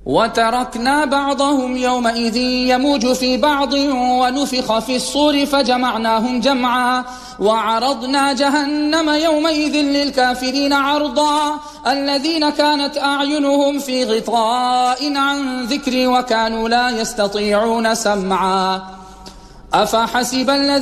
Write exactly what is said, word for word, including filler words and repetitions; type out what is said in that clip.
وتركنا بعضهم يومئذ يموج في بعض ونفخ في الصور فجمعناهم جمعا وعرضنا جهنم يومئذ للكافرين عرضا الذين كانت أعينهم في غطاء عن ذكري وكانوا لا يستطيعون سمعا أفحسب الذين